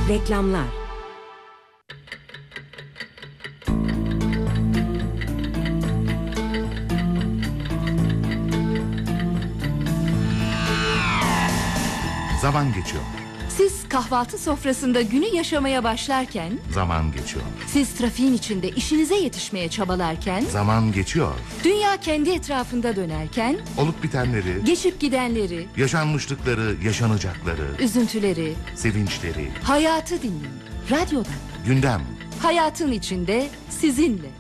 Reklamlar. Zaman geçiyor. Siz kahvaltı sofrasında günü yaşamaya başlarken, Zaman geçiyor. siz trafiğin içinde işinize yetişmeye çabalarken, Zaman geçiyor. dünya kendi etrafında dönerken, Olup bitenleri, geçip gidenleri, yaşanmışlıkları, yaşanacakları, üzüntüleri, sevinçleri, hayatı dinleyin. Radyoda, gündem. hayatın içinde sizinle.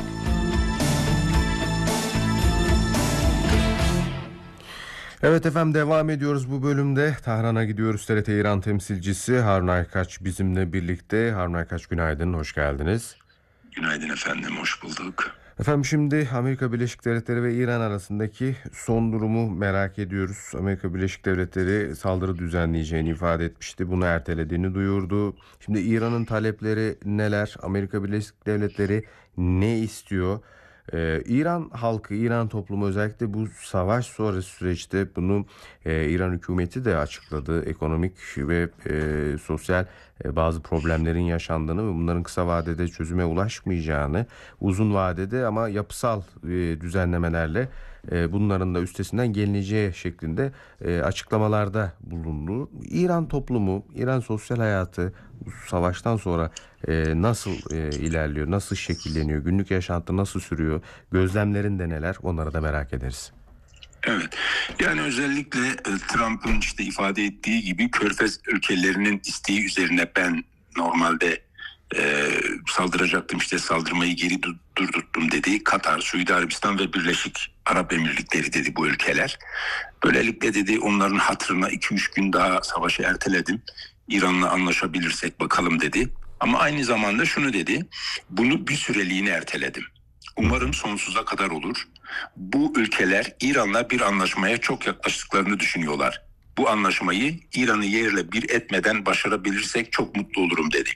Evet efendim, devam ediyoruz bu bölümde. Tahran'a gidiyoruz. TRT İran temsilcisi Harun Aykaç bizimle birlikte. Harun Aykaç, günaydın, hoş geldiniz. Günaydın efendim, hoş bulduk. Efendim, şimdi Amerika Birleşik Devletleri ve İran arasındaki son durumu merak ediyoruz. Amerika Birleşik Devletleri saldırı düzenleyeceğini ifade etmişti. Bunu ertelediğini duyurdu. Şimdi İran'ın talepleri neler? Amerika Birleşik Devletleri ne istiyor? İran halkı, İran toplumu özellikle bu savaş sonrası süreçte bunu İran hükümeti de açıkladı. Ekonomik ve sosyal bazı problemlerin yaşandığını ve bunların kısa vadede çözüme ulaşmayacağını, uzun vadede ama yapısal düzenlemelerle bunların da üstesinden gelineceği şeklinde açıklamalarda bulundu. İran toplumu, İran sosyal hayatı savaştan sonra nasıl ilerliyor, nasıl şekilleniyor, günlük yaşantı nasıl sürüyor, gözlemlerin de neler, onları da merak ederiz. Evet, yani özellikle Trump'ın işte ifade ettiği gibi Körfez ülkelerinin isteği üzerine ben normalde saldıracaktım, işte saldırmayı geri durdurttum dedi. Katar, Suudi Arabistan ve Birleşik Arap Emirlikleri dedi bu ülkeler. Böylelikle dedi onların hatırına 2-3 gün daha savaşı erteledim. İran'la anlaşabilirsek bakalım dedi. Ama aynı zamanda şunu dedi, bunu bir süreliğine erteledim. Umarım sonsuza kadar olur. Bu ülkeler İran'la bir anlaşmaya çok yaklaştıklarını düşünüyorlar. Bu anlaşmayı İran'ı yerle bir etmeden başarabilirsek çok mutlu olurum dedi.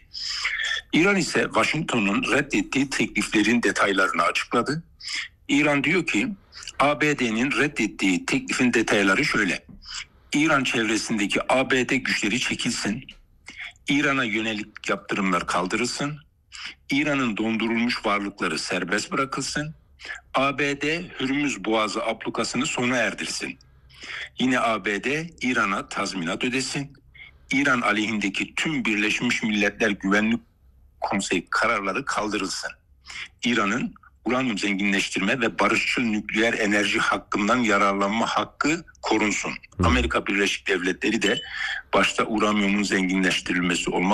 İran ise Washington'un reddettiği tekliflerin detaylarını açıkladı. İran diyor ki ABD'nin reddettiği teklifin detayları şöyle. İran çevresindeki ABD güçleri çekilsin. İran'a yönelik yaptırımlar kaldırılsın. İran'ın dondurulmuş varlıkları serbest bırakılsın. ABD Hürmüz Boğazı ablukasını sona erdirsin. Yine ABD İran'a tazminat ödesin. İran aleyhindeki tüm Birleşmiş Milletler Güvenlik Konseyi kararları kaldırılsın. İran'ın uranyum zenginleştirme ve barışçıl nükleer enerji hakkından yararlanma hakkı korunsun. Amerika Birleşik Devletleri de başta uranyumun zenginleştirilmesi olmak